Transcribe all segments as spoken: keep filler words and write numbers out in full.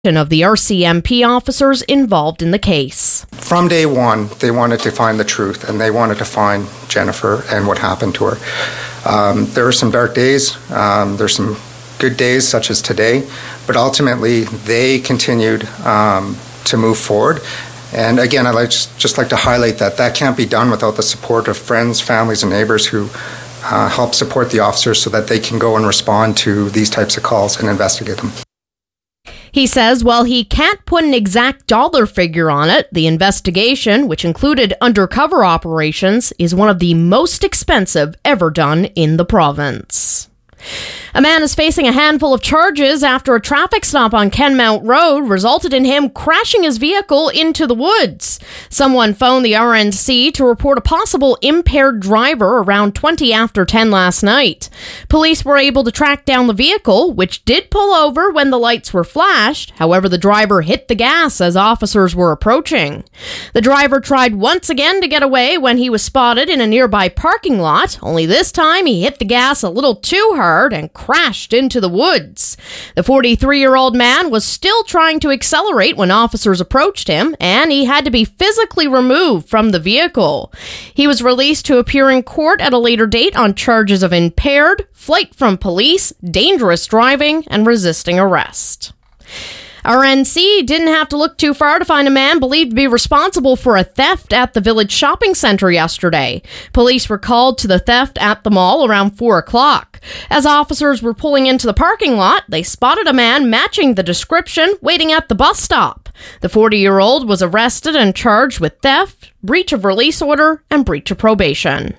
of the R C M P officers involved in the case. From day one, they wanted to find the truth, and they wanted to find Jennifer and what happened to her. Um, there were some dark days. Um, there's some good days, such as today, but ultimately they continued um, to move forward. And again, I'd like, just like to highlight that that can't be done without the support of friends, families, and neighbors who uh, help support the officers so that they can go and respond to these types of calls and investigate them. He says while he can't put an exact dollar figure on it, the investigation, which included undercover operations, is one of the most expensive ever done in the province. A man is facing a handful of charges after a traffic stop on Kenmount Road resulted in him crashing his vehicle into the woods. Someone phoned the R N C to report a possible impaired driver around twenty after ten last night. Police were able to track down the vehicle, which did pull over when the lights were flashed. However, the driver hit the gas as officers were approaching. The driver tried once again to get away when he was spotted in a nearby parking lot, only this time he hit the gas a little too hard and crashed into the woods. The forty-three-year-old man was still trying to accelerate when officers approached him, and he had to be physically removed from the vehicle. He was released to appear in court at a later date on charges of impaired, flight from police, dangerous driving, and resisting arrest. R N C didn't have to look too far to find a man believed to be responsible for a theft at the Village Shopping Centre yesterday. Police were called to the theft at the mall around four o'clock. As officers were pulling into the parking lot, they spotted a man matching the description waiting at the bus stop. The forty-year-old was arrested and charged with theft, breach of release order, and breach of probation.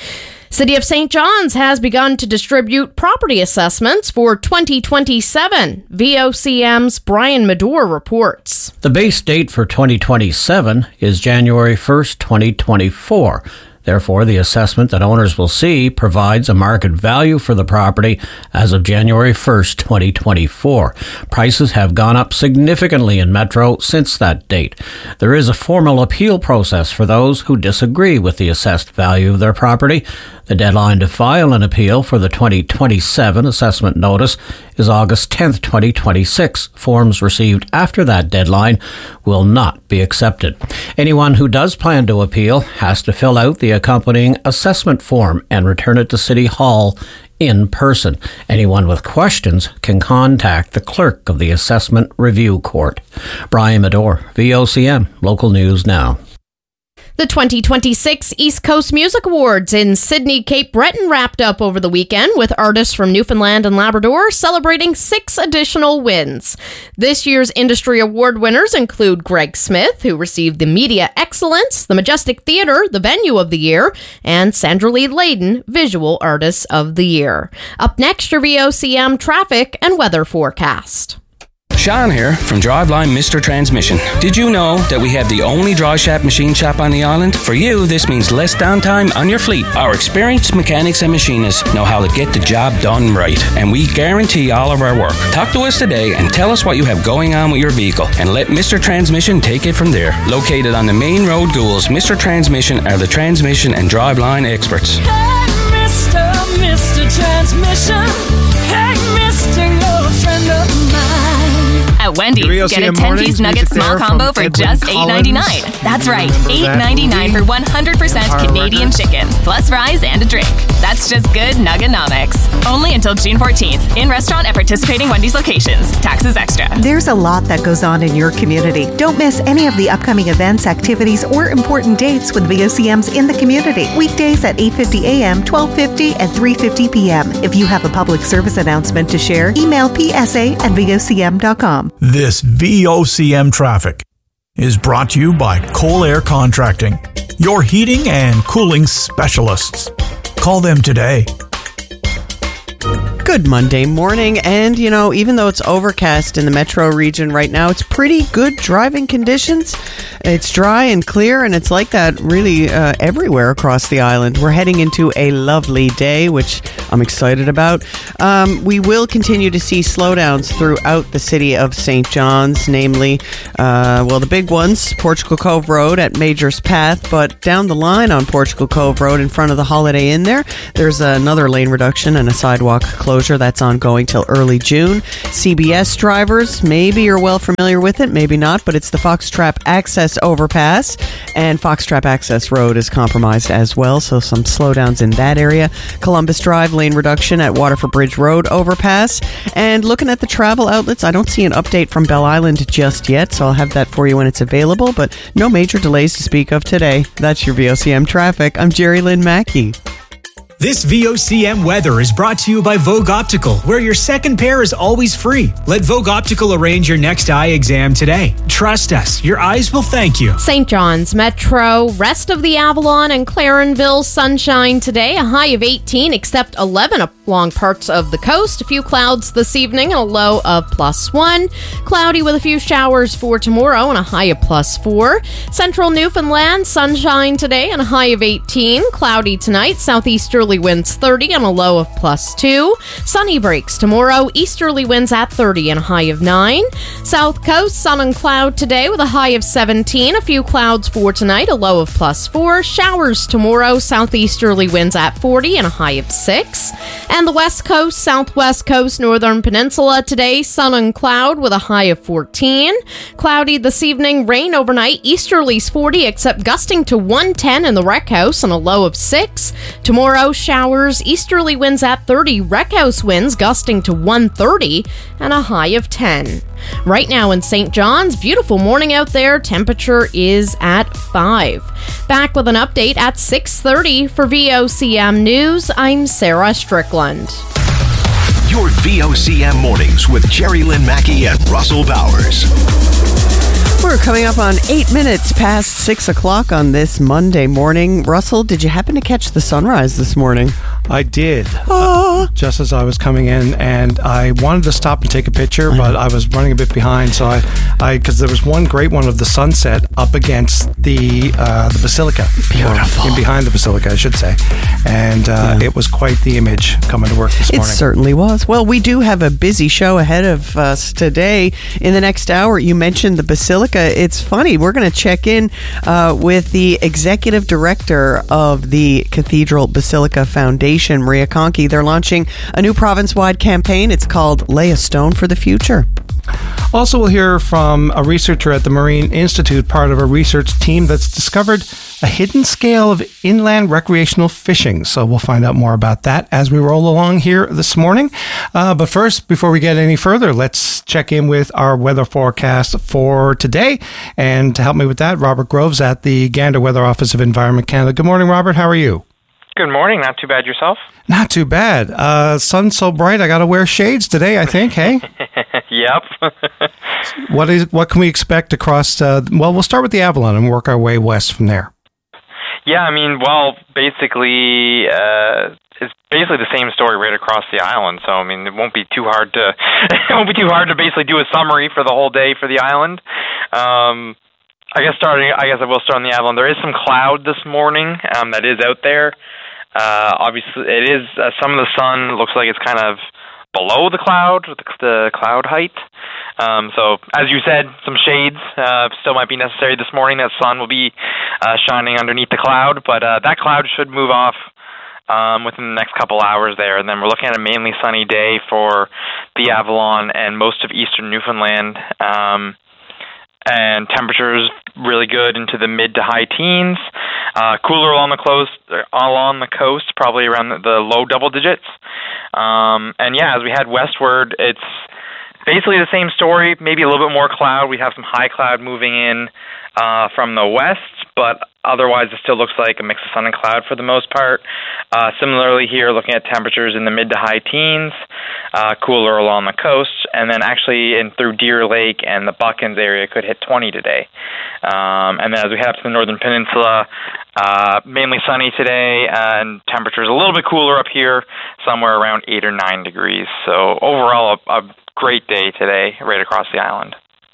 City of Saint John's has begun to distribute property assessments for twenty twenty-seven. V O C M's Brian Medore reports. The base date for twenty twenty-seven is January first, twenty twenty-four. Therefore, the assessment that owners will see provides a market value for the property as of January first, twenty twenty-four. Prices have gone up significantly in Metro since that date. There is a formal appeal process for those who disagree with the assessed value of their property. The deadline to file an appeal for the twenty twenty-seven assessment notice is August tenth, twenty twenty-six. Forms received after that deadline will not be accepted. Anyone who does plan to appeal has to fill out the accompanying assessment form and return it to City Hall in person. Anyone with questions can contact the clerk of the Assessment Review Court. Brian Medore, V O C M, Local News Now. The twenty twenty-six East Coast Music Awards in Sydney, Cape Breton wrapped up over the weekend with artists from Newfoundland and Labrador celebrating six additional wins. This year's industry award winners include Greg Smith, who received the Media Excellence, the Majestic Theatre, the Venue of the Year, and Sandra Lee Layden, Visual Artists of the Year. Up next, your V O C M traffic and weather forecast. Sean here from Driveline Mister Transmission. Did you know that we have the only dry shop machine shop on the island? For you, this means less downtime on your fleet. Our experienced mechanics and machinists know how to get the job done right, and we guarantee all of our work. Talk to us today and tell us what you have going on with your vehicle, and let Mister Transmission take it from there. Located on the main road, Ghouls, Mister Transmission are the transmission and driveline experts. Hey, Mister, Mister Transmission. Hey, Mister, you're a friend of mine. At Wendy's, get a ten-piece nugget small combo for just eight ninety-nine. That's right, eight ninety-nine for one hundred percent Canadian chicken, plus fries and a drink. That's just good Nuggenomics. Only until June fourteenth, in restaurant at participating Wendy's locations. Taxes extra. There's a lot that goes on in your community. Don't miss any of the upcoming events, activities, or important dates with V O C Ms in the community. Weekdays at eight fifty a.m., twelve fifty, and three fifty p.m. If you have a public service announcement to share, email p s a at v o c m dot com. This V O C M traffic is brought to you by Coal Air Contracting, your heating and cooling specialists. Call them today. Good Monday morning, and you know, even though it's overcast in the metro region right now, it's pretty good driving conditions. It's dry and clear, and it's like that really uh, everywhere across the island. We're heading into a lovely day, which I'm excited about. Um, we will continue to see slowdowns throughout the city of Saint John's, namely, uh, well, the big ones, Portugal Cove Road at Major's Path, but down the line on Portugal Cove Road in front of the Holiday Inn there, there's another lane reduction and a sidewalk closure closure that's ongoing till early June. C B S drivers, maybe you're well familiar with it, maybe not, but it's the Foxtrap Access Overpass, and Foxtrap Access Road is compromised as well, so some slowdowns in that area. Columbus Drive, lane reduction at Waterford Bridge Road overpass. And looking at the travel outlets, I don't see an update from Bell Island just yet, so I'll have that for you when it's available, but no major delays to speak of today. That's your V O C M traffic. I'm Jerry Lynn Mackey. This V O C M weather is brought to you by Vogue Optical, where your second pair is always free. Let Vogue Optical arrange your next eye exam today. Trust us, your eyes will thank you. Saint John's Metro, rest of the Avalon and Clarenville, sunshine today, a high of eighteen, except eleven along parts of the coast. A few clouds this evening and a low of plus one. Cloudy with a few showers for tomorrow and a high of plus four. Central Newfoundland, sunshine today and a high of eighteen. Cloudy tonight, southeasterly winds thirty and a low of plus two. Sunny breaks tomorrow, easterly winds at thirty and a high of nine. South coast, sun and cloud today with a high of seventeen. A few clouds for tonight, a low of plus four. Showers tomorrow, southeasterly winds at forty and a high of six. And the west coast, southwest coast, northern peninsula today, sun and cloud with a high of fourteen. Cloudy this evening, rain overnight, easterlies forty except gusting to one ten in the Rec House and a low of six. Tomorrow, showers, easterly winds at thirty, Rec House winds gusting to one thirty and a high of ten. Right now in Saint John's, beautiful morning out there, temperature is at five. Back with an update at six thirty for V O C M News, I'm Sarah Strickland. Your V O C M mornings with Jerry Lynn Mackey and Russell Bowers. We're coming up on eight minutes past six o'clock on this Monday morning. Russell, did you happen to catch the sunrise this morning? I did, ah. uh, just as I was coming in, and I wanted to stop and take a picture, I but I was running a bit behind, so I, I, because there was one great one of the sunset up against the uh, the Basilica. Beautiful. In behind the Basilica, I should say. And uh, yeah. It was quite the image coming to work this morning. It certainly was. Well, we do have a busy show ahead of us today. In the next hour, you mentioned the Basilica. It's funny, we're going to check in uh, with the executive director of the Cathedral Basilica Foundation, Maria Conkey. They're launching a new province-wide campaign. It's called Lay a Stone for the Future. Also, we'll hear from a researcher at the Marine Institute, part of a research team that's discovered a hidden scale of inland recreational fishing. So we'll find out more about that as we roll along here this morning. Uh, but first, before we get any further, let's check in with our weather forecast for today. And to help me with that, Robert Groves at the Gander Weather Office of Environment Canada. Good morning, Robert. How are you? Good morning. Not too bad yourself? Not too bad. Uh, sun's so bright, I got to wear shades today, I think, hey? Yep. What is? What can we expect across, uh, well, we'll start with the Avalon and work our way west from there. Yeah, I mean, well, basically, uh, it's basically the same story right across the island. So, I mean, it won't be too hard to, it won't be too hard to basically do a summary for the whole day for the island. Um, I guess starting, I guess I will start on the Avalon. There is some cloud this morning um, that is out there. Uh, obviously, it is uh, some of the sun looks like it's kind of below the cloud, the, the cloud height. Um, so, as you said, some shades uh, still might be necessary this morning. That sun will be uh, shining underneath the cloud, but uh, that cloud should move off um, within the next couple hours there. And then we're looking at a mainly sunny day for the Avalon and most of eastern Newfoundland. Um, and temperatures really good into the mid to high teens. Uh, cooler along the coast, along the coast, probably around the, the low double digits. Um, and yeah, as we head westward, it's basically the same story, maybe a little bit more cloud. We have some high cloud moving in uh, from the west, but otherwise it still looks like a mix of sun and cloud for the most part. Uh, similarly here, looking at temperatures in the mid to high teens, uh, cooler along the coast, and then actually in through Deer Lake and the Buckens area could hit twenty today. Um, and then as we head up to the northern peninsula, uh, mainly sunny today, and temperatures a little bit cooler up here, somewhere around eight or nine degrees. So overall, a, a great day today right across the island.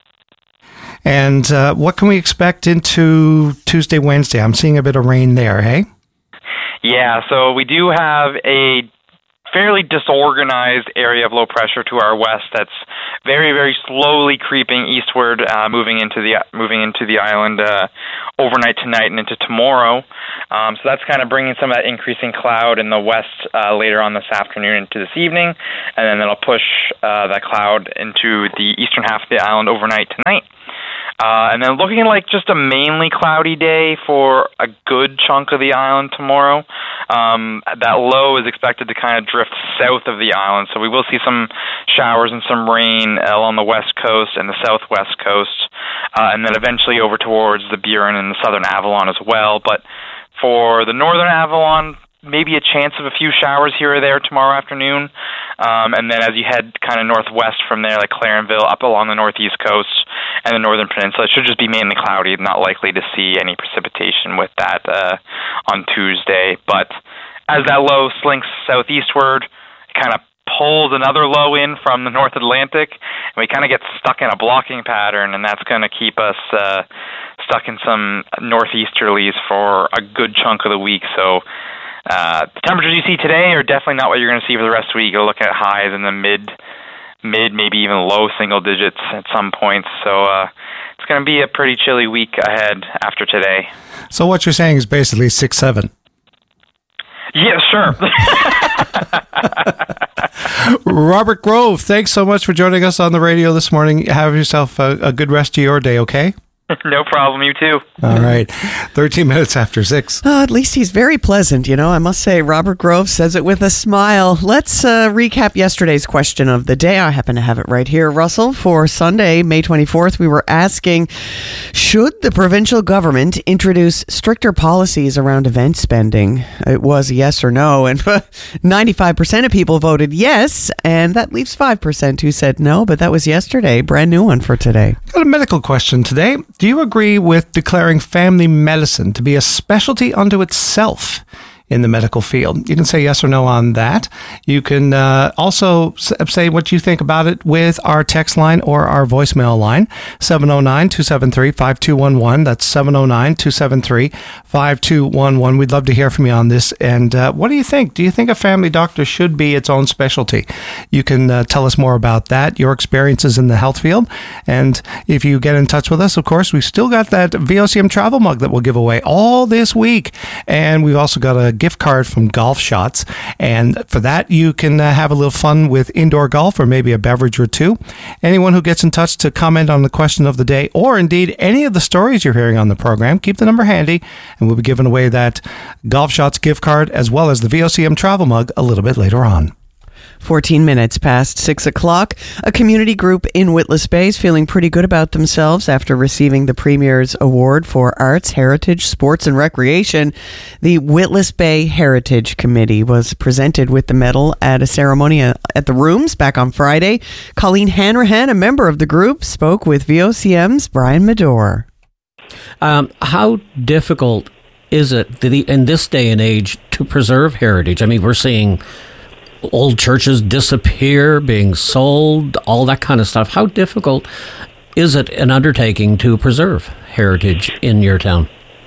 And uh, what can we expect into Tuesday, Wednesday? I'm seeing a bit of rain there, hey? Yeah, so we do have a fairly disorganized area of low pressure to our west that's very, very slowly creeping eastward, uh, moving into the moving into the island uh, overnight tonight and into tomorrow. Um, so that's kind of bringing some of that increasing cloud in the west uh, later on this afternoon into this evening, and then that'll push uh, that cloud into the eastern half of the island overnight tonight. Uh, and then looking like just a mainly cloudy day for a good chunk of the island tomorrow. Um, that low is expected to kind of drift south of the island, so we will see some showers and some rain along the west coast and the southwest coast, uh, and then eventually over towards the Burin and the southern Avalon as well. But for the northern Avalon, maybe a chance of a few showers here or there tomorrow afternoon. Um, and then as you head kind of northwest from there, like Clarenville, up along the northeast coast and the northern peninsula, it should just be mainly cloudy, not likely to see any precipitation with that uh, on Tuesday. But as that low slinks southeastward, it kind of pulls another low in from the North Atlantic, and we kind of get stuck in a blocking pattern, and that's going to keep us uh, stuck in some northeasterlies for a good chunk of the week. So Uh, the temperatures you see today are definitely not what you're going to see for the rest of the week. You're looking at highs in the mid, mid, maybe even low single digits at some points. So uh, it's going to be a pretty chilly week ahead after today. So what you're saying is basically six seven. Yeah, sure. Robert Grove, thanks so much for joining us on the radio this morning. Have yourself a, a good rest of your day, okay? No problem, you too. All right. thirteen minutes after six. Oh, at least he's very pleasant, you know. I must say, Robert Grove says it with a smile. Let's uh, recap yesterday's question of the day. I happen to have it right here, Russell. For Sunday, May twenty-fourth, we were asking, should the provincial government introduce stricter policies around event spending? It was a yes or no, and ninety-five percent of people voted yes, and that leaves five percent who said no, but that was yesterday. Brand new one for today. Got a medical question today. Do you agree with declaring family medicine to be a specialty unto itself in the medical field? You can say yes or no on that. You can uh, also say what you think about it with our text line or our voicemail line, seven oh nine, two seven three, five two one one. That's seven oh nine, two seven three, five two one one. We'd love to hear from you on this. And uh, what do you think? Do you think a family doctor should be its own specialty? You can uh, tell us more about that, your experiences in the health field. And if you get in touch with us, of course, we've still got that V O C M travel mug that we'll give away all this week. And we've also got a gift card from Golf Shots, and for that you can uh, have a little fun with indoor golf or maybe a beverage or two. Anyone who gets in touch to comment on the question of the day, or indeed any of the stories you're hearing on the program, keep the number handy and we'll be giving away that Golf Shots gift card as well as the V O C M travel mug a little bit later on. fourteen minutes past six o'clock. A community group in Witless Bay is feeling pretty good about themselves after receiving the Premier's Award for Arts, Heritage, Sports and Recreation. The Witless Bay Heritage Committee was presented with the medal at a ceremony at the Rooms back on Friday. Colleen Hanrahan, a member of the group, spoke with V O C M's Brian Medore. Um, how difficult is it in this day and age to preserve heritage? I mean, we're seeing old churches disappear, being sold, all that kind of stuff. How difficult is it an undertaking to preserve heritage in your town?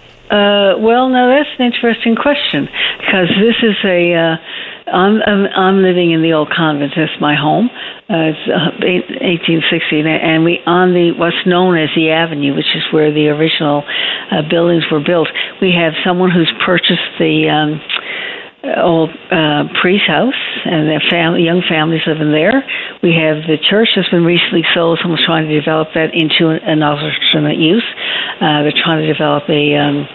Uh, well, now that's an interesting question, because this is a, uh, I'm, I'm, I'm living in the old convent. That's my home. Uh, it's uh, eighteen sixty, and we on the what's known as the Avenue, which is where the original uh, buildings were built. We have someone who's purchased the um, old uh, priest house, and their family, young families living there. We have the church that's been recently sold. Someone's trying to develop that into an alternate use. Uh, they're trying to develop a um,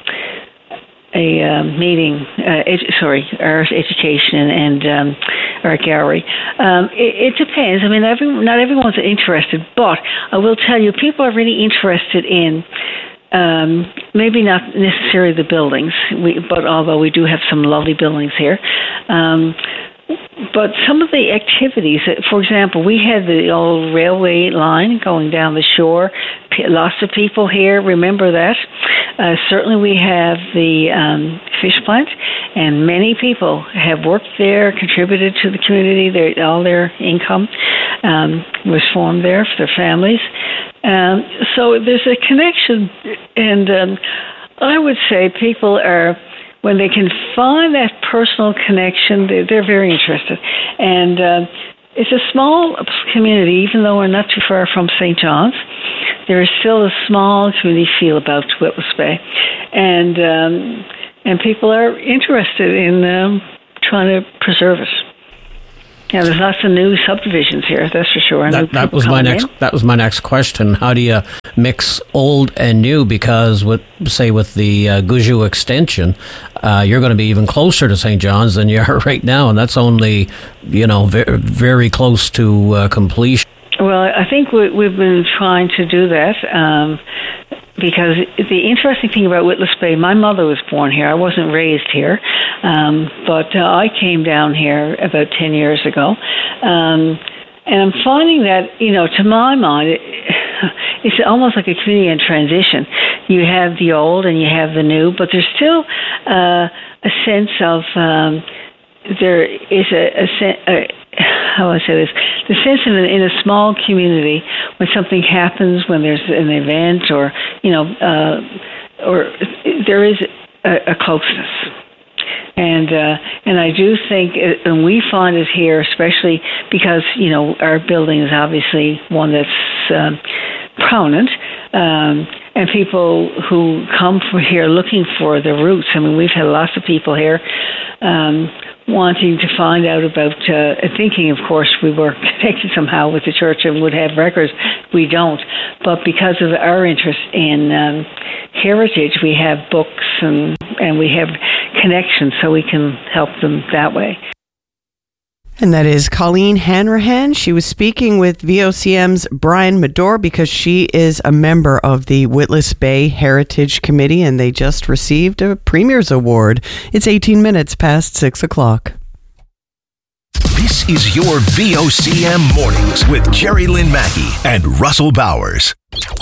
a uh, meeting, uh, ed- sorry, art education and um, art gallery. Um, it, it depends. I mean, every, not everyone's interested, but I will tell you, people are really interested in Um, maybe not necessarily the buildings, we, but although we do have some lovely buildings here. Um, but some of the activities, for example, we had the old railway line going down the shore. Lots of people here remember that. Uh, certainly we have the um, fish plant, and many people have worked there, contributed to the community. Their, all their income um, was formed there for their families. Um, so there's a connection, and um, I would say people are when they can find that personal connection, they're, they're very interested. And uh, it's a small community, even though we're not too far from Saint John's. There is still a small community feel about Witless Bay, and um, and people are interested in um, trying to preserve it. Yeah, there's lots of new subdivisions here, that's for sure. That, that was my next. In. That was my next question. How do you mix old and new? Because with say with the uh, Goujoux extension, uh, you're going to be even closer to Saint John's than you are right now, and that's only you know very, very close to uh, completion. Well, I think we, we've been trying to do that. Um, Because the interesting thing about Witless Bay, my mother was born here. I wasn't raised here, um, but uh, I came down here about ten years ago. Um, and I'm finding that, you know, to my mind, it, it's almost like a community in transition. You have the old and you have the new, but there's still uh, a sense of, um, there is a, a, a how do I say this? The sense in a, in a small community, when something happens, when there's an event, or you know, uh, or there is a, a closeness, and uh, and I do think, it, and we find it here, especially because you know our building is obviously one that's um, prominent. Um, and people who come from here looking for the roots. I mean, we've had lots of people here um, wanting to find out about, uh, thinking, of course, we were connected somehow with the church and would have records. We don't. But because of our interest in um, heritage, we have books and, and we have connections, so we can help them that way. And that is Colleen Hanrahan. She was speaking with V O C M's Brian Medore because she is a member of the Witless Bay Heritage Committee, and they just received a Premier's Award. It's eighteen minutes past six o'clock. This is your V O C M Mornings with Jerry Lynn Mackey and Russell Bowers.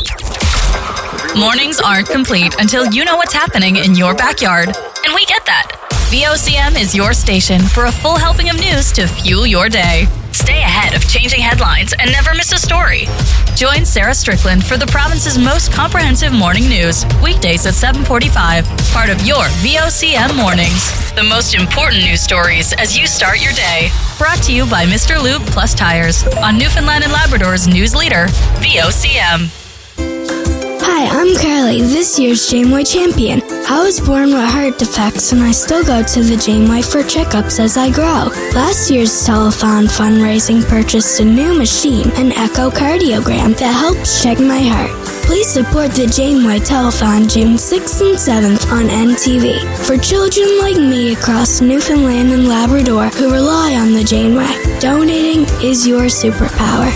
Mornings aren't complete until you know what's happening in your backyard. And we get that. V O C M is your station for a full helping of news to fuel your day. Stay ahead of changing headlines and never miss a story. Join Sarah Strickland for the province's most comprehensive morning news, weekdays at seven forty-five, part of your V O C M Mornings. The most important news stories as you start your day. Brought to you by Mister Lube Plus Tires on Newfoundland and Labrador's news leader, V O C M. Hi, I'm Carly, this year's Janeway champion. I was born with heart defects and I still go to the Janeway for checkups as I grow. Last year's telethon fundraising purchased a new machine, an echocardiogram, that helps check my heart. Please support the Janeway Telethon June sixth and seventh on N T V for children like me across Newfoundland and Labrador who rely on the Janeway. Donating is your superpower.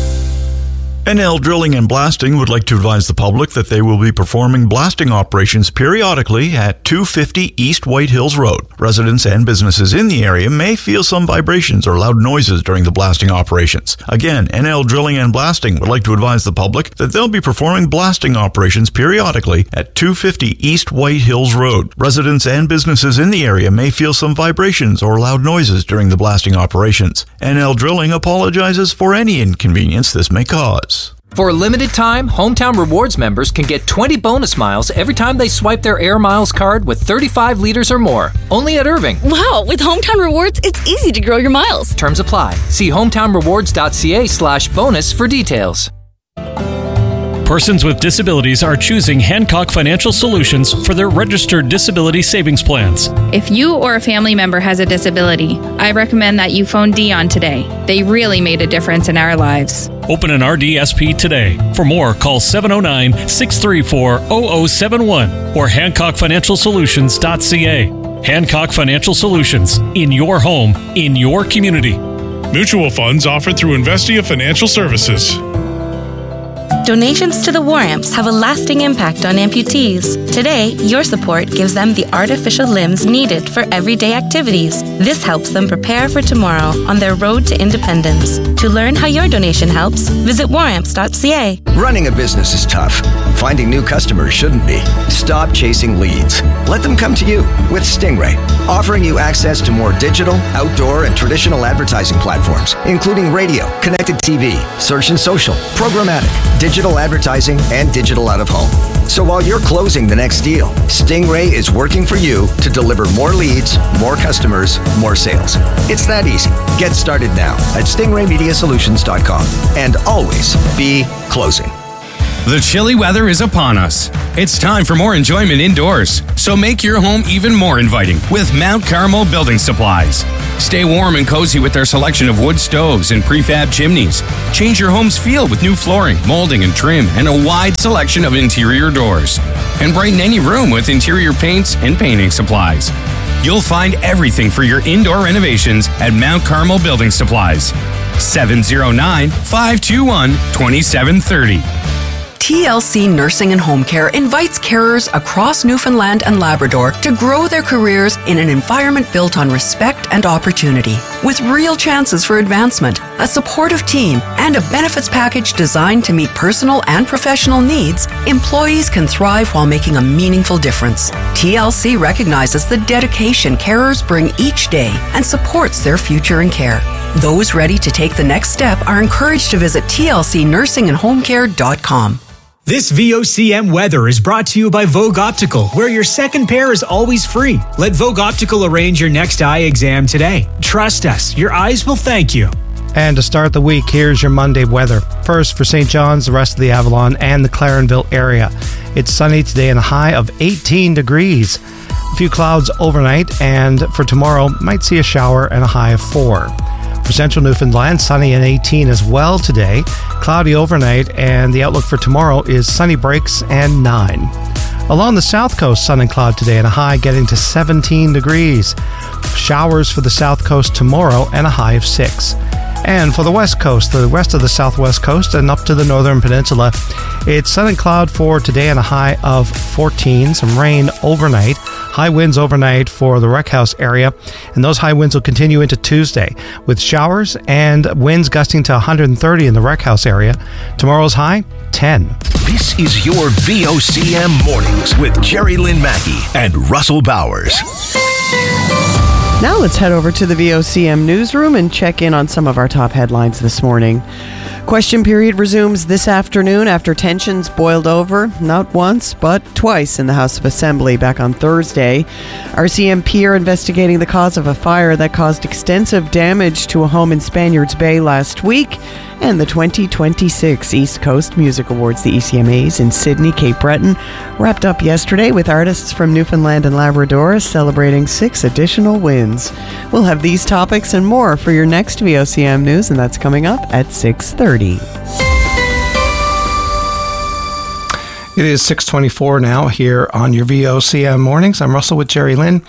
N L Drilling and Blasting would like to advise the public that they will be performing blasting operations periodically at two fifty East White Hills Road. Residents and businesses in the area may feel some vibrations or loud noises during the blasting operations. Again, N L Drilling and Blasting would like to advise the public that they'll be performing blasting operations periodically at two fifty East White Hills Road. Residents and businesses in the area may feel some vibrations or loud noises during the blasting operations. N L Drilling apologizes for any inconvenience this may cause. For a limited time, Hometown Rewards members can get twenty bonus miles every time they swipe their Air Miles card with thirty-five liters or more. Only at Irving. Wow, with Hometown Rewards, it's easy to grow your miles. Terms apply. See hometownrewards.ca slash bonus for details. Persons with disabilities are choosing Hancock Financial Solutions for their registered disability savings plans. If you or a family member has a disability, I recommend that you phone Dion today. They really made a difference in our lives. Open an R D S P today. For more, call seven oh nine, six three four, zero zero seven one or hancock financial solutions dot c a. Hancock Financial Solutions. In your home, in your community. Mutual funds offered through Investia Financial Services. Donations to the War Amps have a lasting impact on amputees. Today, your support gives them the artificial limbs needed for everyday activities. This helps them prepare for tomorrow on their road to independence. To learn how your donation helps, visit war amps dot c a. Running a business is tough. Finding new customers shouldn't be. Stop chasing leads. Let them come to you with Stingray, offering you access to more digital, outdoor, and traditional advertising platforms, including radio, connected T V, search and social, programmatic, digital advertising, and digital out of home. So while you're closing the next deal, Stingray is working for you to deliver more leads, more customers, more sales. It's that easy. Get started now at stingray media solutions dot com and always be closing. The chilly weather is upon us. It's time for more enjoyment indoors, so make your home even more inviting with Mount Carmel Building Supplies. Stay warm and cozy with their selection of wood stoves and prefab chimneys. Change your home's feel with new flooring, molding, and trim, and a wide selection of interior doors. And brighten any room with interior paints and painting supplies. You'll find everything for your indoor renovations at Mount Carmel Building Supplies. seven oh nine, five two one, two seven three oh. T L C Nursing and Home Care invites carers across Newfoundland and Labrador to grow their careers in an environment built on respect and opportunity. With real chances for advancement, a supportive team, and a benefits package designed to meet personal and professional needs, employees can thrive while making a meaningful difference. T L C recognizes the dedication carers bring each day and supports their future in care. Those ready to take the next step are encouraged to visit T L C nursing and home care dot com. This V O C M weather is brought to you by Vogue Optical, where your second pair is always free. Let Vogue Optical arrange your next eye exam today. Trust us, your eyes will thank you. And to start the week, here's your Monday weather. First, for Saint John's, the rest of the Avalon, and the Clarenville area. It's sunny today and a high of eighteen degrees. A few clouds overnight, and for tomorrow, might see a shower and a high of four. For central Newfoundland, sunny and eighteen as well today. Cloudy overnight, and the outlook for tomorrow is sunny breaks and nine. Along the south coast, sun and cloud today and a high getting to seventeen degrees. Showers for the south coast tomorrow and a high of six. And for the west coast, the rest of the southwest coast and up to the northern peninsula, it's sun and cloud for today and a high of fourteen. Some rain overnight. High winds overnight for the Rec House area, and those high winds will continue into Tuesday with showers and winds gusting to one hundred thirty in the Rec House area. Tomorrow's high, ten. This is your V O C M Mornings with Jerry Lynn Mackey and Russell Bowers. Now let's head over to the V O C M newsroom and check in on some of our top headlines this morning. Question period resumes this afternoon after tensions boiled over, not once, but twice in the House of Assembly back on Thursday. R C M P are investigating the cause of a fire that caused extensive damage to a home in Spaniards Bay last week. And the twenty twenty-six East Coast Music Awards, the E C M As in Sydney, Cape Breton, wrapped up yesterday with artists from Newfoundland and Labrador celebrating six additional wins. We'll have these topics and more for your next V O C M News, and that's coming up at six thirty. It is six twenty-four now here on your V O C M Mornings. I'm Russell with Jerry Lynn.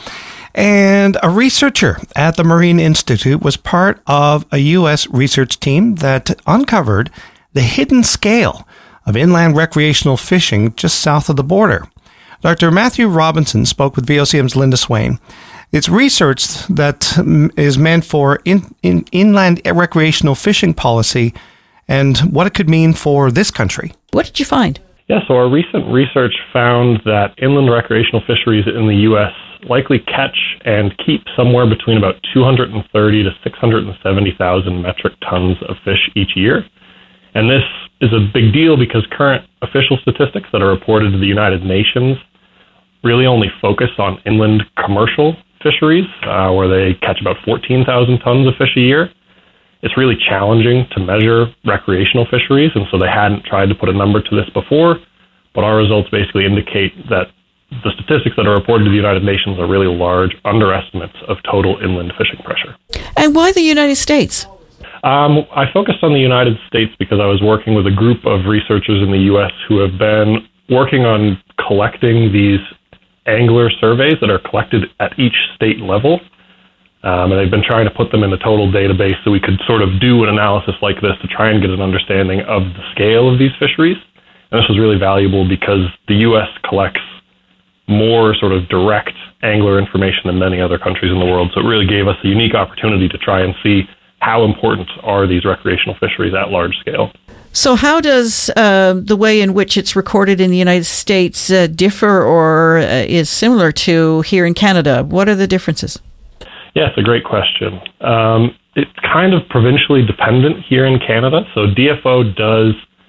And a researcher at the Marine Institute was part of a U S research team that uncovered the hidden scale of inland recreational fishing just south of the border. Doctor Matthew Robinson spoke with V O C M's Linda Swain. It's research that is meant for in, in, inland recreational fishing policy and what it could mean for this country. What did you find? Yeah, so our recent research found that inland recreational fisheries in the U S likely catch and keep somewhere between about two hundred thirty to six hundred seventy thousand metric tons of fish each year. And this is a big deal because current official statistics that are reported to the United Nations really only focus on inland commercial fisheries, uh, where they catch about fourteen thousand tons of fish a year. It's really challenging to measure recreational fisheries, and so they hadn't tried to put a number to this before, but our results basically indicate that the statistics that are reported to the United Nations are really large underestimates of total inland fishing pressure. And why the United States? Um, I focused on the United States because I was working with a group of researchers in the U S who have been working on collecting these angler surveys that are collected at each state level. Um, and they've been trying to put them in a total database so we could sort of do an analysis like this to try and get an understanding of the scale of these fisheries. And this was really valuable because the U S collects more sort of direct angler information than many other countries in the world. So it really gave us a unique opportunity to try and see how important are these recreational fisheries at large scale. So how does uh, the way in which it's recorded in the United States uh, differ or uh, is similar to here in Canada? What are the differences? Yeah, it's a great question. Um, it's kind of provincially dependent here in Canada. So D F O does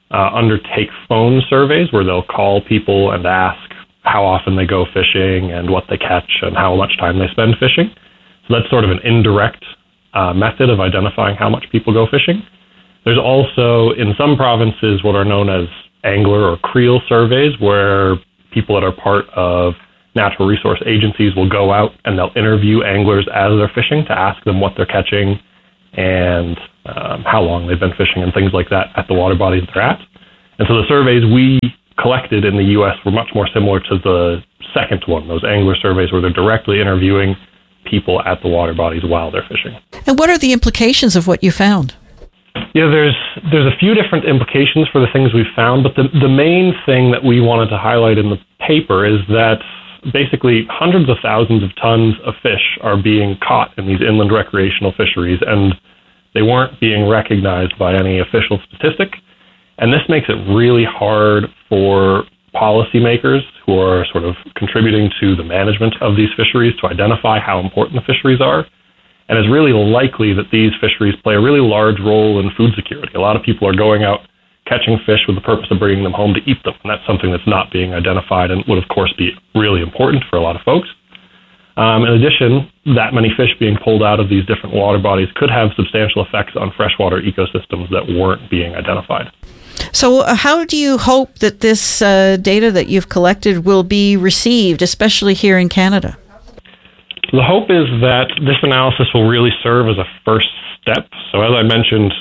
uh, undertake phone surveys where they'll call people and ask how often they go fishing and what they catch and how much time they spend fishing. So that's sort of an indirect uh, method of identifying how much people go fishing. There's also, in some provinces, what are known as angler or creel surveys, where people that are part of natural resource agencies will go out and they'll interview anglers as they're fishing to ask them what they're catching and um, how long they've been fishing and things like that at the water bodies they're at. And so the surveys we collected in the U S were much more similar to the second one, those angler surveys where they're directly interviewing people at the water bodies while they're fishing. And what are the implications of what you found? Yeah, there's there's a few different implications for the things we've found, but the, the main thing that we wanted to highlight in the paper is that basically hundreds of thousands of tons of fish are being caught in these inland recreational fisheries, and they weren't being recognized by any official statistic. And this makes it really hard for policymakers who are sort of contributing to the management of these fisheries to identify how important the fisheries are. And it's really likely that these fisheries play a really large role in food security. A lot of people are going out catching fish with the purpose of bringing them home to eat them. And that's something that's not being identified and would, of course, be really important for a lot of folks. Um, in addition, that many fish being pulled out of these different water bodies could have substantial effects on freshwater ecosystems that weren't being identified. So uh, how do you hope that this uh, data that you've collected will be received, especially here in Canada? The hope is that this analysis will really serve as a first step. So as I mentioned,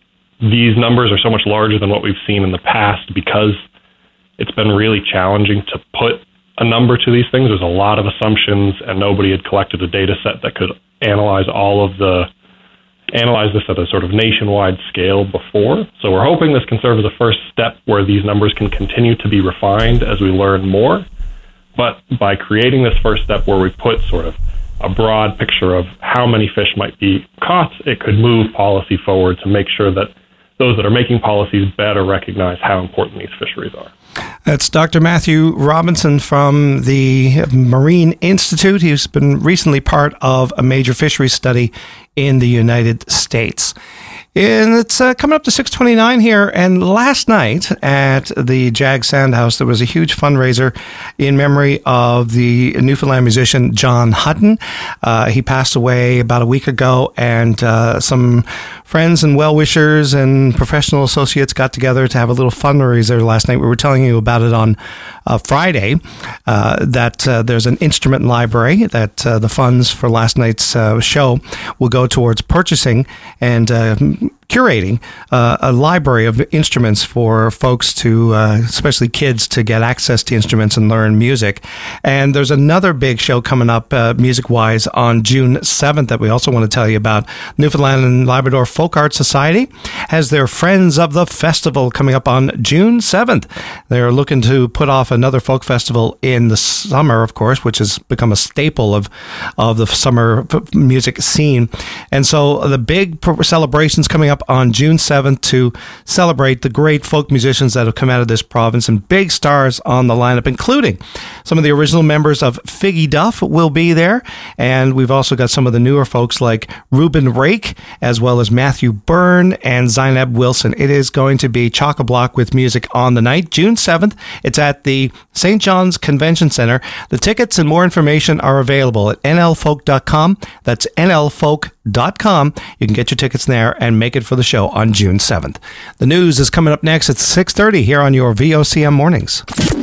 these numbers are so much larger than what we've seen in the past because it's been really challenging to put a number to these things. There's a lot of assumptions, and nobody had collected a data set that could analyze all of the analyze this at a sort of nationwide scale before. So we're hoping this can serve as a first step where these numbers can continue to be refined as we learn more. But by creating this first step where we put sort of a broad picture of how many fish might be caught, it could move policy forward to make sure that those that are making policies better recognize how important these fisheries are. That's Doctor Matthew Robinson from the Marine Institute. He's been recently part of a major fisheries study in the United States. And it's uh, coming up to six twenty-nine here. And last night at the Jag Sandhouse, there was a huge fundraiser in memory of the Newfoundland musician John Hutton. Uh, he passed away about a week ago, and uh, some friends and well-wishers and professional associates got together to have a little fundraiser last night. We were telling you about it on uh, Friday, uh, that uh, there's an instrument library that uh, the funds for last night's uh, show will go towards purchasing and uh, curating uh, a library of instruments for folks to, uh, especially kids, to get access to instruments and learn music. And there's another big show coming up uh, music-wise on June seventh that we also want to tell you about. Newfoundland and Labrador Folk Art Society has their Friends of the Festival coming up on June seventh. They're looking to put off another folk festival in the summer, of course, which has become a staple of, of the summer music scene. And so the big celebrations coming up on June seventh to celebrate the great folk musicians that have come out of this province, and big stars on the lineup, including some of the original members of Figgy Duff will be there. And we've also got some of the newer folks like Reuben Rake, as well as Matthew Byrne and Zainab Wilson. It is going to be chock-a-block with music on the night, June seventh. It's at the Saint John's Convention Center. The tickets and more information are available at N L folk dot com. That's N L folk dot com. You can get your tickets there and make it for the show on June seventh. The news is coming up next at six thirty here on your V O C M Mornings.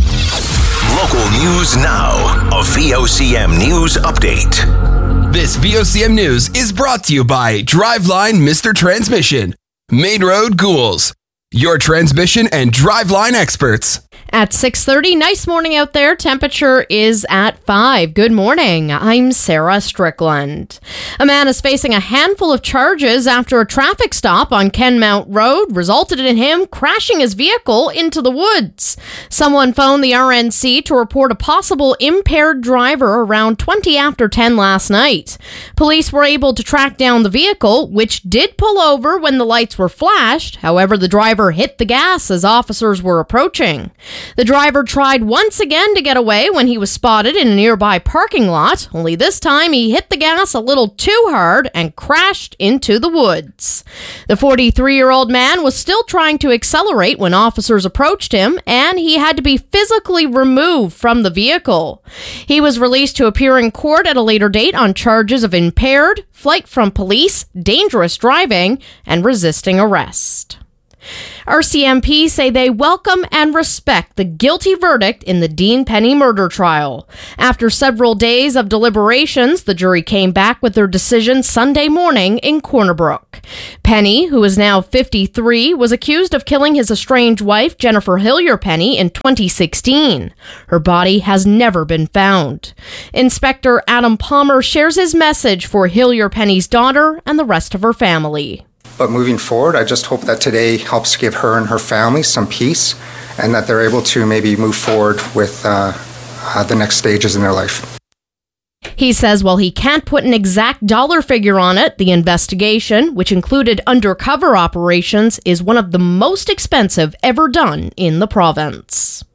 Local news now. A V O C M News Update. This V O C M News is brought to you by Driveline Mister Transmission, Main Road, Ghouls, your transmission and driveline experts. At six thirty, nice morning out there. Temperature is at five. Good morning. I'm Sarah Strickland. A man is facing a handful of charges after a traffic stop on Kenmount Road resulted in him crashing his vehicle into the woods. Someone phoned the R N C to report a possible impaired driver around twenty after ten last night. Police were able to track down the vehicle, which did pull over when the lights were flashed. However, the driver hit the gas as officers were approaching. The driver tried once again to get away when he was spotted in a nearby parking lot, only this time he hit the gas a little too hard and crashed into the woods. The forty-three-year-old man was still trying to accelerate when officers approached him, and he had to be physically removed from the vehicle. He was released to appear in court at a later date on charges of impaired, flight from police, dangerous driving, and resisting arrest. R C M P say they welcome and respect the guilty verdict in the Dean Penny murder trial. After several days of deliberations, the jury came back with their decision Sunday morning in Corner Brook. Penny, who is now fifty-three, was accused of killing his estranged wife, Jennifer Hillier Penny, in twenty sixteen. Her body has never been found. Inspector Adam Palmer shares his message for Hillier Penny's daughter and the rest of her family. But moving forward, I just hope that today helps give her and her family some peace and that they're able to maybe move forward with uh, uh, the next stages in their life. He says while he can't put an exact dollar figure on it, the investigation, which included undercover operations, is one of the most expensive ever done in the province.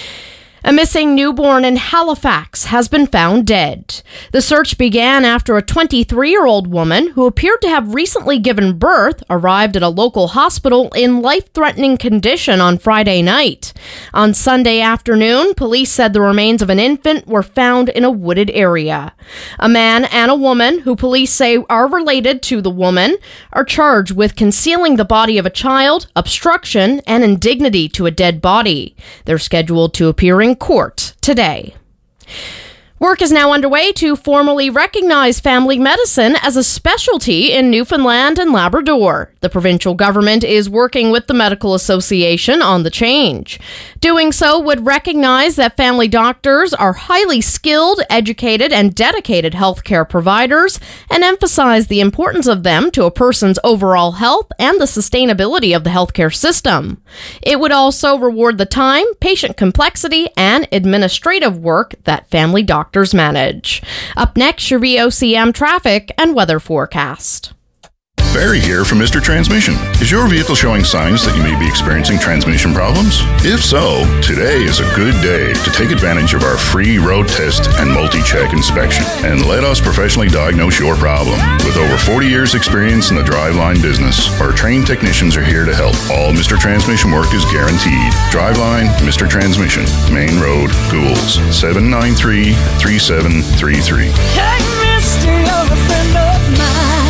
A missing newborn in Halifax has been found dead. The search began after a twenty-three-year-old woman who appeared to have recently given birth arrived at a local hospital in life-threatening condition on Friday night. On Sunday afternoon, police said the remains of an infant were found in a wooded area. A man and a woman, who police say are related to the woman, are charged with concealing the body of a child, obstruction, and indignity to a dead body. They're scheduled to appear in court today. Work is now underway to formally recognize family medicine as a specialty in Newfoundland and Labrador. The provincial government is working with the Medical Association on the change. Doing so would recognize that family doctors are highly skilled, educated, and dedicated healthcare providers and emphasize the importance of them to a person's overall health and the sustainability of the healthcare system. It would also reward the time, patient complexity, and administrative work that family doctors Doctors manage. Up next, your V O C M traffic and weather forecast. Barry here from Mister Transmission. Is your vehicle showing signs that you may be experiencing transmission problems? If so, today is a good day to take advantage of our free road test and multi-check inspection and let us professionally diagnose your problem. With over forty years experience in the driveline business, our trained technicians are here to help. All Mister Transmission work is guaranteed. Driveline, Mister Transmission, Main Road, Goulds, seven nine three, three seven three three. Hey, mister, you're a friend of mine.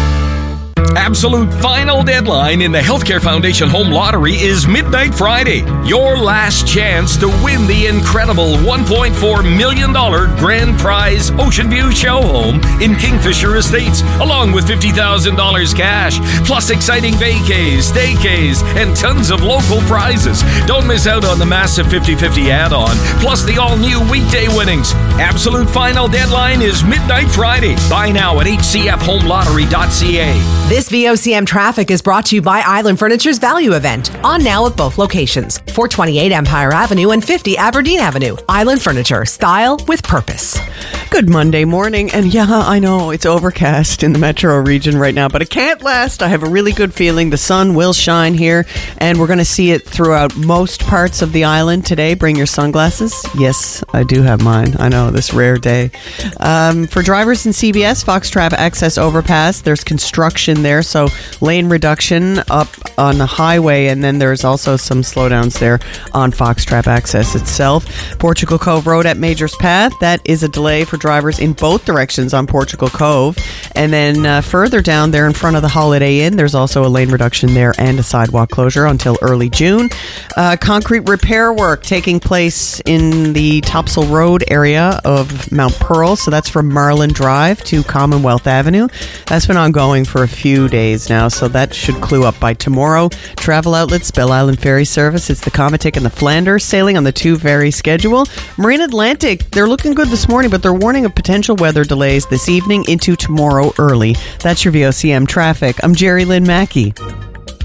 Absolute final deadline in the Healthcare Foundation Home Lottery is midnight Friday. Your last chance to win the incredible one point four million dollars grand prize Ocean View show home in Kingfisher Estates, along with fifty thousand dollars cash, plus exciting vacays, staycays, and tons of local prizes. Don't miss out on the massive fifty-fifty add-on, plus the all-new weekday winnings. Absolute final deadline is midnight Friday. Buy now at h c f home lottery dot c a. This V O C M traffic is brought to you by Island Furniture's Value Event, on now at both locations, four twenty-eight Empire Avenue and fifty Aberdeen Avenue. Island Furniture, style with purpose. Good Monday morning, and yeah, I know it's overcast in the metro region right now, but it can't last. I have a really good feeling the sun will shine here, and we're going to see it throughout most parts of the island today. Bring your sunglasses. Yes, I do have mine. I know, this rare day. Um, for drivers in C B S, Foxtrap Access Overpass, there's construction there, so lane reduction up on the highway, and then there's also some slowdowns there on Foxtrap Access itself. Portugal Cove Road at Majors Path, that is a delay for drivers in both directions on Portugal Cove. And then uh, further down there in front of the Holiday Inn, there's also a lane reduction there and a sidewalk closure until early June. Uh, concrete repair work taking place in the Topsail Road area of Mount Pearl, so that's from Marlin Drive to Commonwealth Avenue. That's been ongoing for a few days now, so that should clue up by tomorrow. Travel outlets, Bell Island Ferry Service, it's the Cometic and the Flanders sailing on the two ferry schedule. Marine Atlantic, they're looking good this morning, but they're warning of potential weather delays this evening into tomorrow early. That's your V O C M traffic. I'm Jerry Lynn Mackey.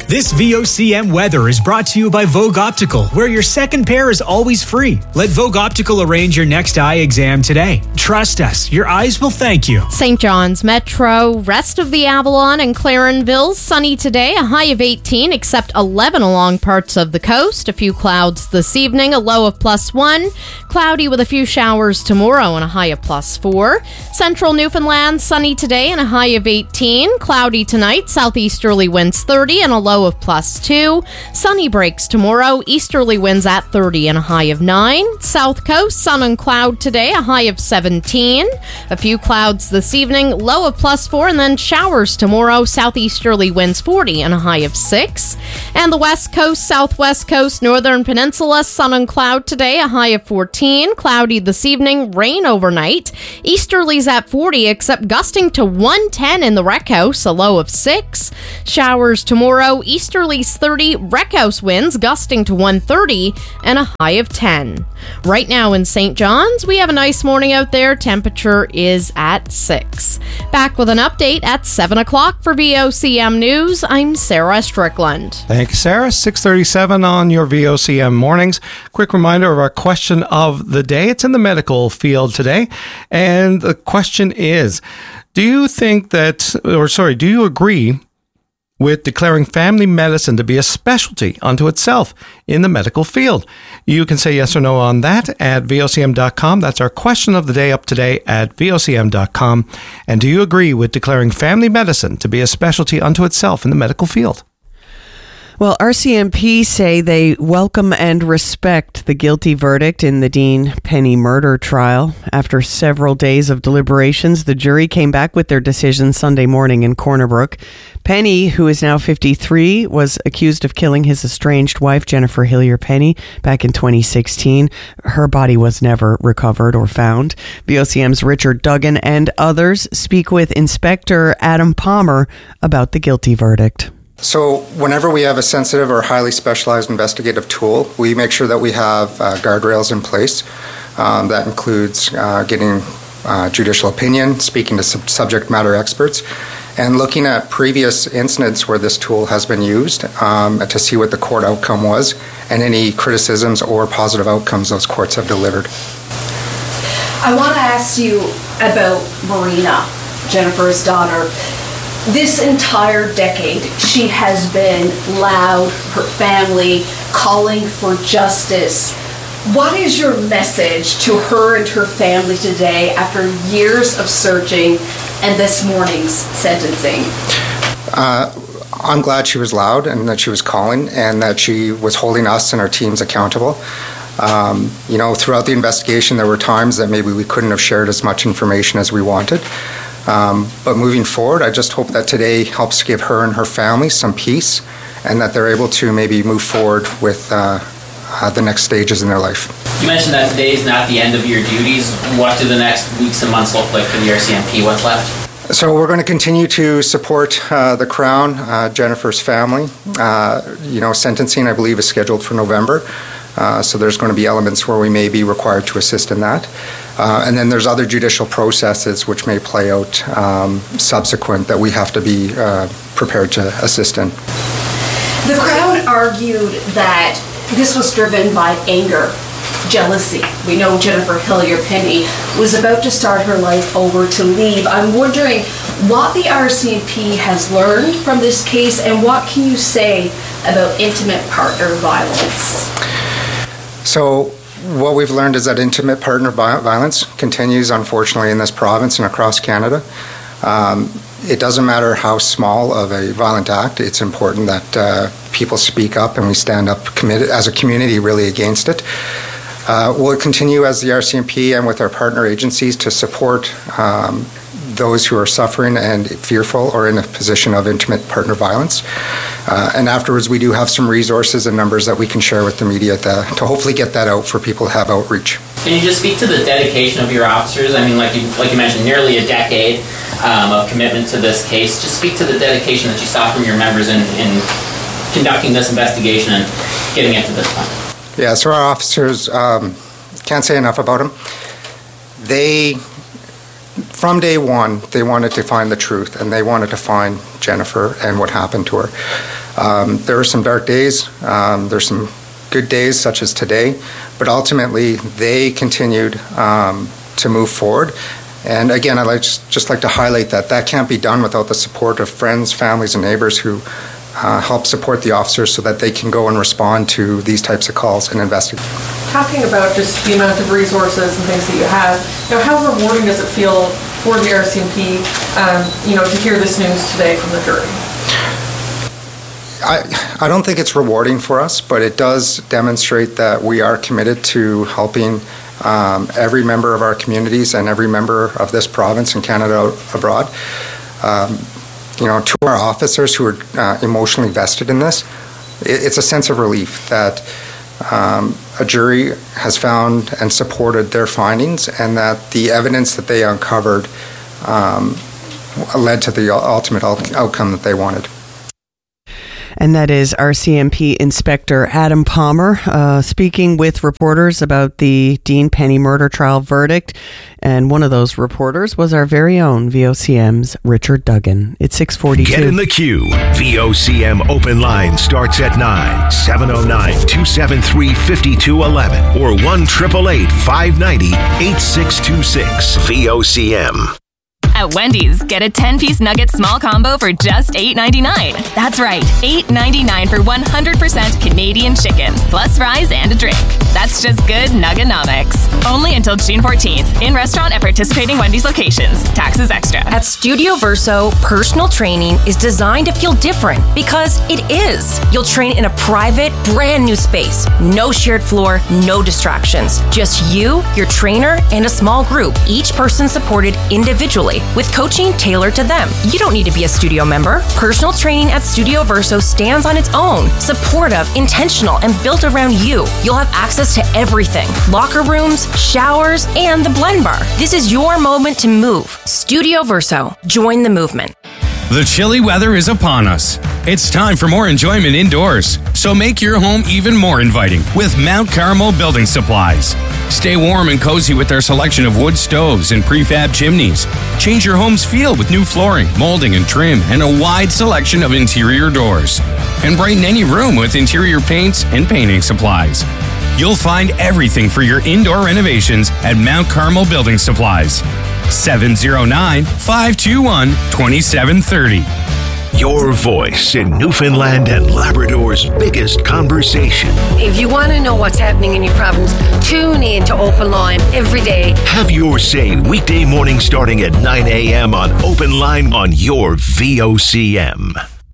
This V O C M weather is brought to you by Vogue Optical, where your second pair is always free. Let Vogue Optical arrange your next eye exam today. Trust us, your eyes will thank you. Saint John's Metro, rest of the Avalon and Clarenville, sunny today, a high of eighteen, except eleven along parts of the coast. A few clouds this evening, a low of plus one. Cloudy with a few showers tomorrow and a high of plus four. Central Newfoundland, sunny today and a high of eighteen. Cloudy tonight, southeasterly winds thirty and a low of plus two. Sunny breaks tomorrow, easterly winds at thirty and a high of nine. South coast, sun and cloud today, a high of seventeen. A few clouds this evening, low of plus four, and then showers tomorrow, southeasterly winds forty and a high of six. And the west coast, southwest coast, northern peninsula, sun and cloud today, a high of fourteen. Cloudy this evening, rain overnight. Easterlies at forty, except gusting to one ten in the Wreck House, a low of six. Showers tomorrow, easterlies thirty, Wreck House winds gusting to one thirty, and a high of ten. Right now in Saint John's, we have a nice morning out there. Temperature is at six. Back with an update at seven o'clock for V O C M News. I'm Sarah Strickland. Thank you, Sarah. six thirty-seven on your V O C M mornings. Quick reminder of our question of the day. It's in the medical field today. And the question is, do you think that, or sorry, do you agree with declaring family medicine to be a specialty unto itself in the medical field? You can say yes or no on that at V O C M dot com. That's our question of the day up today at V O C M dot com. And do you agree with declaring family medicine to be a specialty unto itself in the medical field? Well, R C M P say they welcome and respect the guilty verdict in the Dean Penny murder trial. After several days of deliberations, the jury came back with their decision Sunday morning in Corner Brook. Penny, who is now fifty-three, was accused of killing his estranged wife, Jennifer Hillier Penny, back in twenty sixteen. Her body was never recovered or found. V O C M's Richard Duggan and others speak with Inspector Adam Palmer about the guilty verdict. So whenever we have a sensitive or highly specialized investigative tool, we make sure that we have uh, guardrails in place. Um, that includes uh, getting uh, judicial opinion, speaking to sub- subject matter experts, and looking at previous incidents where this tool has been used um, to see what the court outcome was and any criticisms or positive outcomes those courts have delivered. I want to ask you about Marina, Jennifer's daughter. This entire decade, she has been loud, her family calling for justice. What is your message to her and her family today after years of searching and this morning's sentencing? Uh, I'm glad she was loud and that she was calling and that she was holding us and our teams accountable. Um, you know, throughout the investigation, there were times that maybe we couldn't have shared as much information as we wanted. Um, but moving forward, I just hope that today helps give her and her family some peace and that they're able to maybe move forward with uh, uh, the next stages in their life. You mentioned that today is not the end of your duties. What do the next weeks and months look like for the R C M P? What's left? So we're going to continue to support uh, the Crown, uh, Jennifer's family. Uh, you know, sentencing, I believe, is scheduled for November. Uh, so there's going to be elements where we may be required to assist in that. Uh, and then there's other judicial processes which may play out um, subsequent that we have to be uh, prepared to assist in. The Crown argued that this was driven by anger, jealousy. We know Jennifer Hillier Penny was about to start her life over to leave. I'm wondering what the R C M P has learned from this case and what can you say about intimate partner violence? So what we've learned is that intimate partner violence continues, unfortunately, in this province and across Canada. Um, it doesn't matter how small of a violent act. It's important that uh, people speak up and we stand up committed as a community really against it. Uh, we'll continue as the R C M P and with our partner agencies to support um, those who are suffering and fearful or in a position of intimate partner violence. Uh, and afterwards, we do have some resources and numbers that we can share with the media to, to hopefully get that out for people to have outreach. Can you just speak to the dedication of your officers? I mean, like you, like you mentioned, nearly a decade um, of commitment to this case. Just speak to the dedication that you saw from your members in, in conducting this investigation and getting it to this point. Yeah, so our officers, um, can't say enough about them. They, from day one, they wanted to find the truth and they wanted to find Jennifer and what happened to her. Um, there are some dark days. Um, there's some good days, such as today, but ultimately they continued um, to move forward. And again, I'd like, just like to highlight that that can't be done without the support of friends, families, and neighbors who uh, help support the officers so that they can go and respond to these types of calls and investigate. Talking about just the amount of resources and things that you have, you know, how rewarding does it feel for the R C M P, um, you know, to hear this news today from the jury? I, I don't think it's rewarding for us, but it does demonstrate that we are committed to helping um, every member of our communities and every member of this province and Canada abroad. Um, you know, to our officers who are uh, emotionally vested in this, it, it's a sense of relief that um, a jury has found and supported their findings, and that the evidence that they uncovered um, led to the ultimate out- outcome that they wanted. And that is R C M P Inspector Adam Palmer uh, speaking with reporters about the Dean Penny murder trial verdict. And one of those reporters was our very own V O C M's Richard Duggan. It's six forty-two. Get in the queue. V O C M Open Line starts at nine. seven oh nine, two seven three, five two one one or one eight eight eight, five nine zero, eight six two six. V O C M. At Wendy's, get a ten-piece nugget small combo for just eight ninety-nine. That's right, eight ninety-nine for one hundred percent Canadian chicken, plus fries and a drink. That's just good Nuggenomics. Only until June fourteenth, in restaurant at participating Wendy's locations. Taxes extra. At Studio Verso, personal training is designed to feel different because it is. You'll train in a private, brand new space. No shared floor, no distractions. Just you, your trainer, and a small group, each person supported individually, with coaching tailored to them. You don't need to be a studio member. Personal training at Studio Verso stands on its own, supportive, intentional, and built around you. You'll have access to everything: locker rooms, showers, and the blend bar. This is your moment to move. Studio Verso. Join the movement. The chilly weather is upon us. It's time for more enjoyment indoors. So make your home even more inviting with Mount Carmel Building Supplies. Stay warm and cozy with their selection of wood stoves and prefab chimneys. Change your home's feel with new flooring, molding, and trim, and a wide selection of interior doors. And brighten any room with interior paints and painting supplies. You'll find everything for your indoor renovations at Mount Carmel Building Supplies. seven oh nine, five two one, two seven three oh. Your voice in Newfoundland and Labrador's biggest conversation. If you want to know what's happening in your province, tune in to Open Line every day. Have your say weekday morning starting at nine a.m. on Open Line on your V O C M.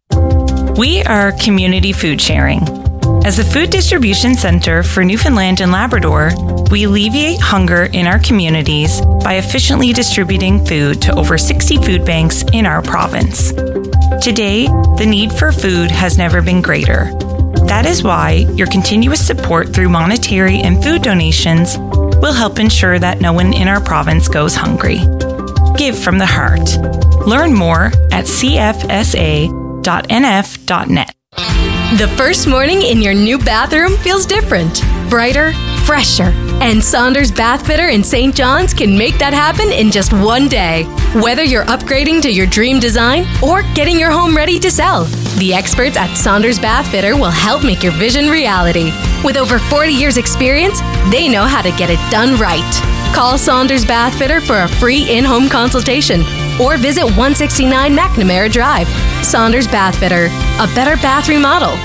We are community food sharing. As a food distribution center for Newfoundland and Labrador, we alleviate hunger in our communities by efficiently distributing food to over sixty food banks in our province. Today, the need for food has never been greater. That is why your continuous support through monetary and food donations will help ensure that no one in our province goes hungry. Give from the heart. Learn more at c f s a dot n f dot net. The first morning in your new bathroom feels different, brighter, fresher. And Saunders Bath Fitter in Saint John's can make that happen in just one day. Whether you're upgrading to your dream design or getting your home ready to sell, the experts at Saunders Bath Fitter will help make your vision reality. With over forty years experience, they know how to get it done right. Call Saunders Bath Fitter for a free in-home consultation or visit one sixty-nine McNamara Drive. Saunders Bath Fitter, a better bath remodel.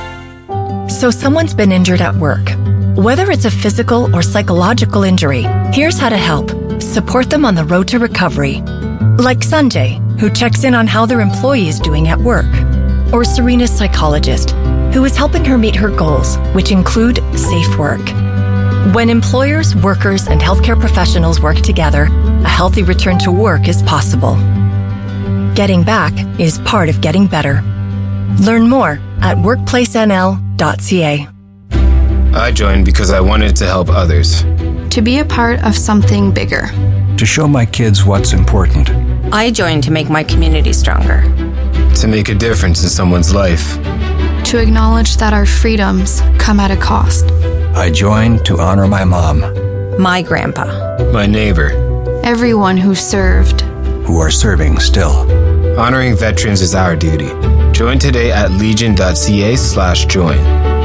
So someone's been injured at work. Whether it's a physical or psychological injury, here's how to help. Support them on the road to recovery. Like Sanjay, who checks in on how their employee is doing at work. Or Serena's psychologist, who is helping her meet her goals, which include safe work. When employers, workers, and healthcare professionals work together, a healthy return to work is possible. Getting back is part of getting better. Learn more at workplace n l dot c a. I joined because I wanted to help others. To be a part of something bigger. To show my kids what's important. I joined to make my community stronger. To make a difference in someone's life. To acknowledge that our freedoms come at a cost. I joined to honor my mom. My grandpa. My neighbor. Everyone who served. Who are serving still. Honoring veterans is our duty. Join today at legion.ca slash join.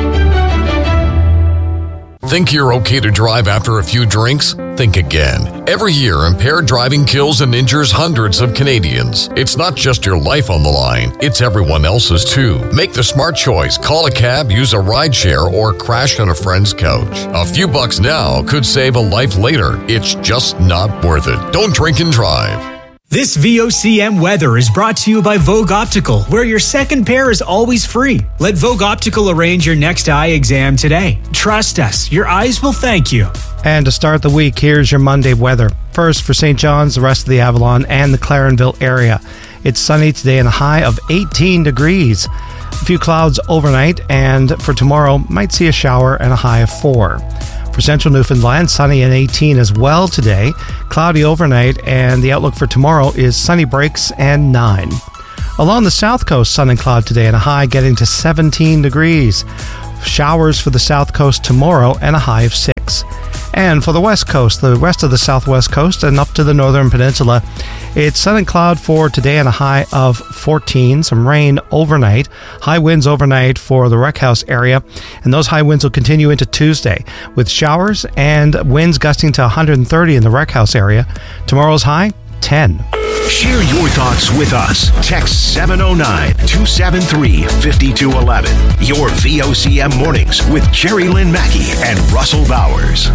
Think you're okay to drive after a few drinks? Think again. Every year, impaired driving kills and injures hundreds of Canadians. It's not just your life on the line, it's everyone else's too. Make the smart choice. Call a cab, use a rideshare, or crash on a friend's couch. A few bucks now could save a life later. It's just not worth it. Don't drink and drive. This V O C M weather is brought to you by Vogue Optical, where your second pair is always free. Let Vogue Optical arrange your next eye exam today. Trust us, your eyes will thank you. And to start the week, here's your Monday weather. First, for Saint John's, the rest of the Avalon, and the Clarenville area. It's sunny today and a high of eighteen degrees. A few clouds overnight, and for tomorrow, might see a shower and a high of four. For central Newfoundland, sunny and eighteen as well today. Cloudy overnight, and the outlook for tomorrow is sunny breaks and nine. Along the south coast, sun and cloud today and a high getting to seventeen degrees. Showers for the south coast tomorrow and a high of six. And for the west coast, the rest of the southwest coast and up to the northern peninsula, it's sun and cloud for today and a high of fourteen. Some rain overnight. High winds overnight for the Rec House area. And those high winds will continue into Tuesday with showers and winds gusting to one hundred thirty in the Rec House area. Tomorrow's high, ten. Share your thoughts with us. Text seven oh nine, two seven three, five two one one. Your V O C M mornings with Jerry Lynn Mackey and Russell Bowers.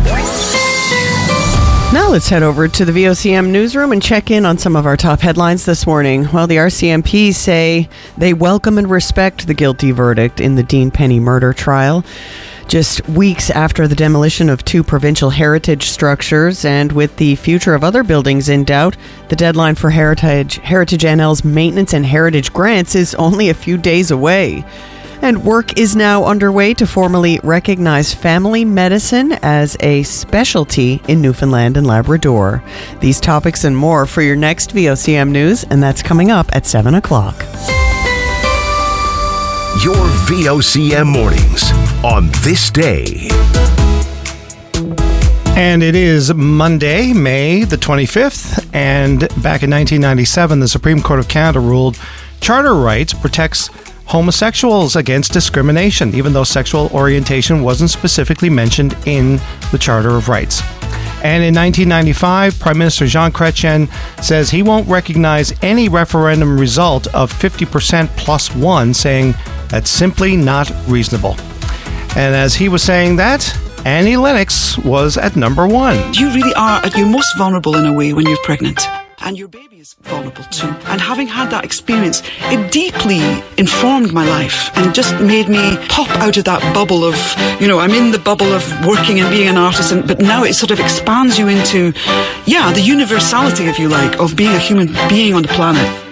Now let's head over to the V O C M newsroom and check in on some of our top headlines this morning. Well, the R C M P say they welcome and respect the guilty verdict in the Dean Penny murder trial. Just weeks after the demolition of two provincial heritage structures, and with the future of other buildings in doubt, the deadline for Heritage Heritage N L's maintenance and heritage grants is only a few days away. And work is now underway to formally recognize family medicine as a specialty in Newfoundland and Labrador. These topics and more for your next V O C M News, and that's coming up at seven o'clock. Your V O C M mornings on this day. And it is Monday, May the twenty-fifth, and back in nineteen ninety-seven, the Supreme Court of Canada ruled charter rights protects homosexuals against discrimination, even though sexual orientation wasn't specifically mentioned in the Charter of Rights. And in nineteen ninety-five, Prime Minister Jean Chrétien says he won't recognize any referendum result of fifty percent plus one, saying that's simply not reasonable. And as he was saying that, Annie Lennox was at number one. You really are at your most vulnerable in a way when you're pregnant. And your baby is vulnerable too. And having had that experience, it deeply informed my life and just made me pop out of that bubble of, you know, I'm in the bubble of working and being an artist, and, but now it sort of expands you into, yeah, the universality, if you like, of being a human being on the planet.